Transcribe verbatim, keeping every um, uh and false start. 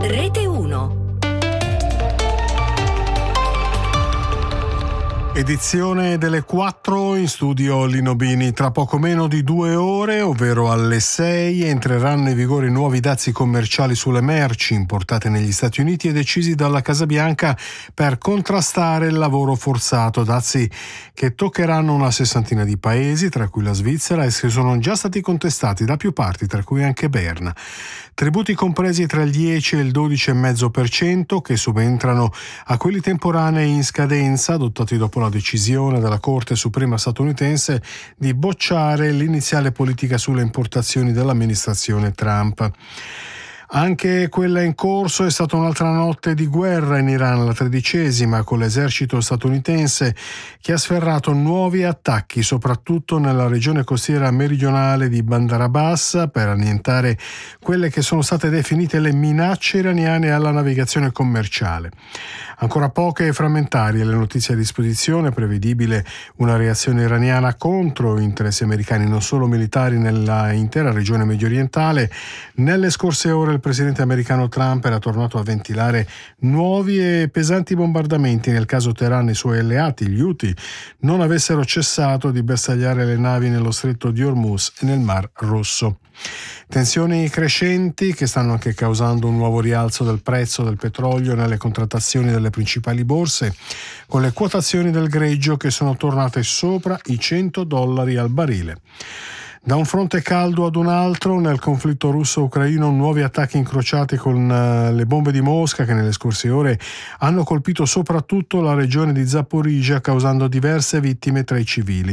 Rete uno. Edizione delle quattro, in studio Lino Bini. Tra poco meno di due ore, ovvero alle sei, entreranno in vigore i nuovi dazi commerciali sulle merci importate negli Stati Uniti e decisi dalla Casa Bianca per contrastare il lavoro forzato, dazi che toccheranno una sessantina di paesi, tra cui la Svizzera, e che sono già stati contestati da più parti, tra cui anche Berna. Tributi compresi tra il dieci e il dodici virgola cinque per cento che subentrano a quelli temporanei in scadenza, adottati dopo la decisione della Corte Suprema statunitense di bocciare l'iniziale politica sulle importazioni dell'amministrazione Trump. Anche quella in corso è stata un'altra notte di guerra in Iran, la tredicesima, con l'esercito statunitense che ha sferrato nuovi attacchi, soprattutto nella regione costiera meridionale di Bandar Abbas, per annientare quelle che sono state definite le minacce iraniane alla navigazione commerciale. Ancora poche e frammentarie le notizie a disposizione, prevedibile una reazione iraniana contro interessi americani non solo militari nella intera regione mediorientale. Nelle scorse ore il presidente americano Trump era tornato a ventilare nuovi e pesanti bombardamenti nel caso Teheran e i suoi alleati, gli Houthi, non avessero cessato di bersagliare le navi nello stretto di Hormuz e nel Mar Rosso. Tensioni crescenti che stanno anche causando un nuovo rialzo del prezzo del petrolio nelle contrattazioni delle principali borse, con le quotazioni del greggio che sono tornate sopra i cento dollari al barile. Da un fronte caldo ad un altro, nel conflitto russo-ucraino, nuovi attacchi incrociati con le bombe di Mosca che nelle scorse ore hanno colpito soprattutto la regione di Zaporizhzhia, causando diverse vittime tra i civili.